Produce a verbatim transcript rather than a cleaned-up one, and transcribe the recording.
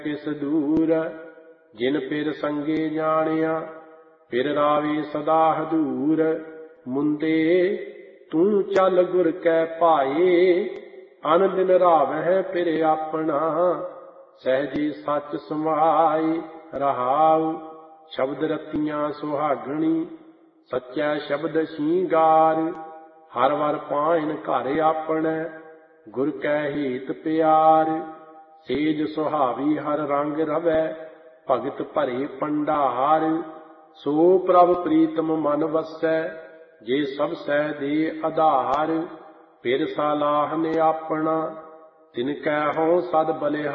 ਕਿਸ ਦੂਰ। ਜਿਨ ਪਿਰ ਸੰਗੇ ਜਾਣਿਆ ਪਿਰ ਰਾਵੇ ਸਦਾ ਹਦੂਰ। ਮੁੰਦੇ ਤੂੰ ਚੱਲ ਗੁਰ ਕੈ ਭਾਏ ਅਨ ਦਿਨ ਰਾਵਹਿ ਪਿਰ ਆਪਣਾ। ਸਹਿਜੇ ਸੱਚ ਸਮਾਏ ਰਹਾਉ ਸ਼ਬਦ ਰਤੀਆਂ ਸੁਹਾਗਣੀ। ਸੱਚੈ ਸ਼ਬਦ ਸ਼ਿੰਗਾਰ ਹਰ ਵਰ ਪਾਇਨ ਘਰ ਆਪਣੈ। ਗੁਰ ਕੈ ਹਿਤ ਪਿਆਰ ਸੇਜ ਸੁਹਾਵੀ ਹਰ ਰੰਗ ਰਵੈ। ਭਗਤ ਭਰੇ ਭੰਡਾਰ ਸੋ ਪ੍ਰਭ ਪ੍ਰੀਤਮ ਮਨ ਵਸੈ। ਜੇ ਸਭ ਸਹਿ ਦੇ ਆਧਾਰ। ਫਿਰ ਸਲਾਹਨ ਆਪਣਾ ਤਿਨ ਕੈ ਹਉ ਸਦ ਬਲਿਹਾਰ।